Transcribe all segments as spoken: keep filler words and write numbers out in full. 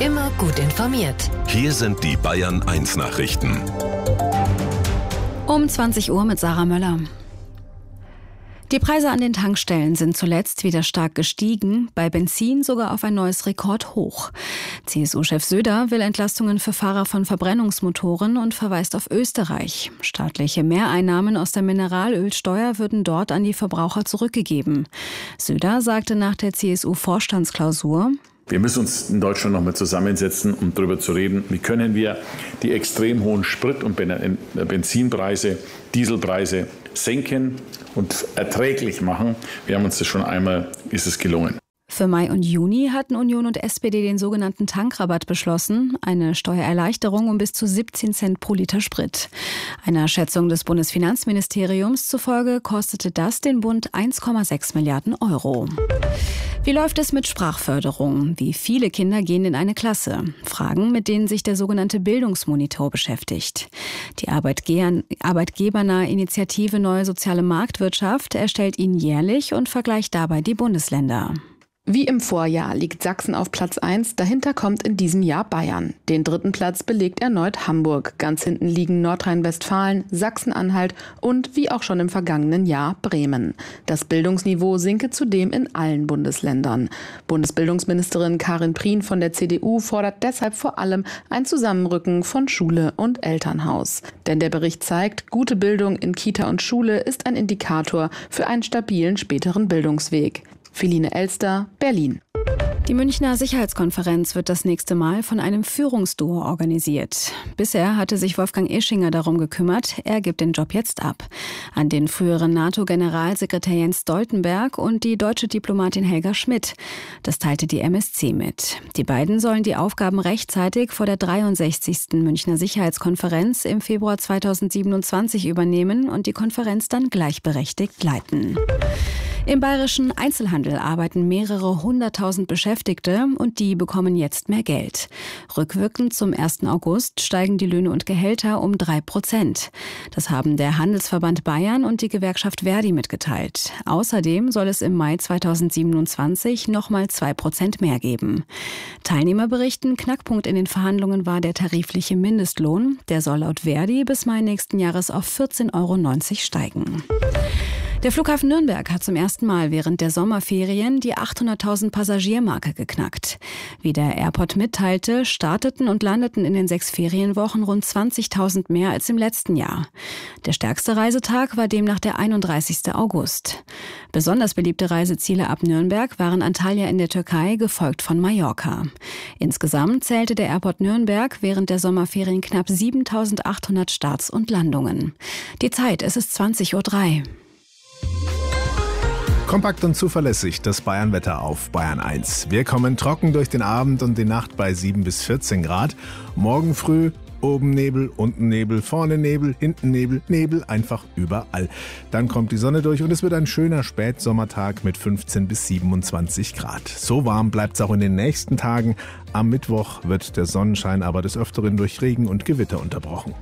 Immer gut informiert. Hier sind die Bayern eins Nachrichten. Um zwanzig Uhr mit Sarah Möller. Die Preise an den Tankstellen sind zuletzt wieder stark gestiegen, bei Benzin sogar auf ein neues Rekordhoch. C S U-Chef Söder will Entlastungen für Fahrer von Verbrennungsmotoren und verweist auf Österreich. Staatliche Mehreinnahmen aus der Mineralölsteuer würden dort an die Verbraucher zurückgegeben. Söder sagte nach der C S U-Vorstandsklausur: Wir müssen uns in Deutschland noch mal zusammensetzen, um darüber zu reden, wie können wir die extrem hohen Sprit- und Benzinpreise, Dieselpreise senken und erträglich machen. Wir haben uns das schon einmal, ist es gelungen. Für Mai und Juni hatten Union und S P D den sogenannten Tankrabatt beschlossen, eine Steuererleichterung um bis zu siebzehn Cent pro Liter Sprit. Einer Schätzung des Bundesfinanzministeriums zufolge kostete das den Bund eins Komma sechs Milliarden Euro. Wie läuft es mit Sprachförderung? Wie viele Kinder gehen in eine Klasse? Fragen, mit denen sich der sogenannte Bildungsmonitor beschäftigt. Die Arbeitge- arbeitgebernahe Initiative Neue Soziale Marktwirtschaft erstellt ihn jährlich und vergleicht dabei die Bundesländer. Wie im Vorjahr liegt Sachsen auf Platz eins, dahinter kommt in diesem Jahr Bayern. Den dritten Platz belegt erneut Hamburg. Ganz hinten liegen Nordrhein-Westfalen, Sachsen-Anhalt und, wie auch schon im vergangenen Jahr, Bremen. Das Bildungsniveau sinke zudem in allen Bundesländern. Bundesbildungsministerin Karin Prien von der C D U fordert deshalb vor allem ein Zusammenrücken von Schule und Elternhaus. Denn der Bericht zeigt, gute Bildung in Kita und Schule ist ein Indikator für einen stabilen späteren Bildungsweg. Feline Elster, Berlin. Die Münchner Sicherheitskonferenz wird das nächste Mal von einem Führungsduo organisiert. Bisher hatte sich Wolfgang Ischinger darum gekümmert, er gibt den Job jetzt ab. An den früheren NATO-Generalsekretär Jens Stoltenberg und die deutsche Diplomatin Helga Schmidt. Das teilte die M S C mit. Die beiden sollen die Aufgaben rechtzeitig vor der dreiundsechzigsten Münchner Sicherheitskonferenz im Februar zweitausendsiebenundzwanzig übernehmen und die Konferenz dann gleichberechtigt leiten. Im bayerischen Einzelhandel arbeiten mehrere hunderttausend Beschäftigte und die bekommen jetzt mehr Geld. Rückwirkend zum ersten August steigen die Löhne und Gehälter um drei Prozent. Das haben der Handelsverband Bayern und die Gewerkschaft Verdi mitgeteilt. Außerdem soll es im Mai zweitausendsiebenundzwanzig nochmal zwei Prozent mehr geben. Teilnehmer berichten, Knackpunkt in den Verhandlungen war der tarifliche Mindestlohn. Der soll laut Verdi bis Mai nächsten Jahres auf vierzehn Euro neunzig steigen. Der Flughafen Nürnberg hat zum ersten Mal während der Sommerferien die achthunderttausend Passagiermarke geknackt. Wie der Airport mitteilte, starteten und landeten in den sechs Ferienwochen rund zwanzigtausend mehr als im letzten Jahr. Der stärkste Reisetag war demnach der einunddreißigsten August. Besonders beliebte Reiseziele ab Nürnberg waren Antalya in der Türkei, gefolgt von Mallorca. Insgesamt zählte der Airport Nürnberg während der Sommerferien knapp siebentausendachthundert Starts und Landungen. Die Zeit, es ist zwanzig Uhr drei. Kompakt und zuverlässig das Bayernwetter auf Bayern eins. Wir kommen trocken durch den Abend und die Nacht bei sieben bis vierzehn Grad. Morgen früh oben Nebel, unten Nebel, vorne Nebel, hinten Nebel, Nebel, einfach überall. Dann kommt die Sonne durch und es wird ein schöner Spätsommertag mit fünfzehn bis siebenundzwanzig Grad. So warm bleibt es auch in den nächsten Tagen. Am Mittwoch wird der Sonnenschein aber des Öfteren durch Regen und Gewitter unterbrochen.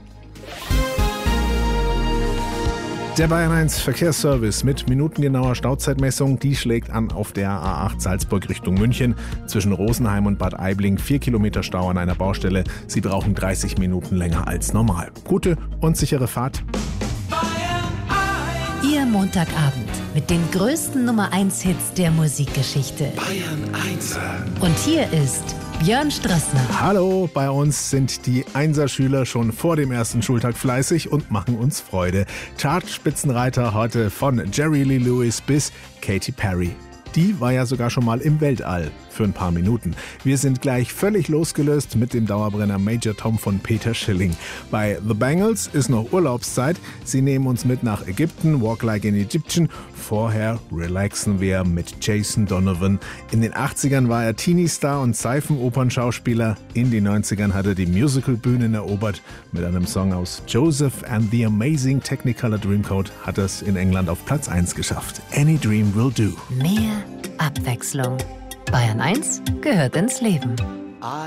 Der Bayern eins Verkehrsservice mit minutengenauer Stauzeitmessung, die schlägt an auf der A acht Salzburg Richtung München. Zwischen Rosenheim und Bad Aibling vier Kilometer Stau an einer Baustelle. Sie brauchen dreißig Minuten länger als normal. Gute und sichere Fahrt. Ihr Montagabend mit den größten Nummer eins Hits der Musikgeschichte. Bayern eins. Und hier ist Björn Strassner. Hallo, bei uns sind die Einser-Schüler schon vor dem ersten Schultag fleißig und machen uns Freude. Chartspitzenreiter heute von Jerry Lee Lewis bis Katy Perry. Die war ja sogar schon mal im Weltall für ein paar Minuten. Wir sind gleich völlig losgelöst mit dem Dauerbrenner Major Tom von Peter Schilling. Bei The Bangles ist noch Urlaubszeit. Sie nehmen uns mit nach Ägypten, Walk Like an Egyptian. Vorher relaxen wir mit Jason Donovan. In den achtzigern war er Teenie-Star und Seifenopernschauspieler. In den neunzigern hat er die Musical-Bühnen erobert. Mit einem Song aus Joseph and the Amazing Technicolor Dreamcoat hat er es in England auf Platz eins geschafft. Any Dream Will Do. Mehr Abwechslung. Bayern eins gehört ins Leben.